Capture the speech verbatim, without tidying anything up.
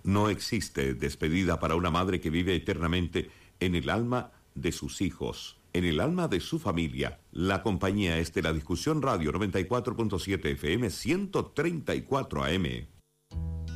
No existe despedida para una madre que vive eternamente en el alma de sus hijos, en el alma de su familia. La compañía es de la Discusión Radio noventa y cuatro punto siete F M, ciento treinta y cuatro A M.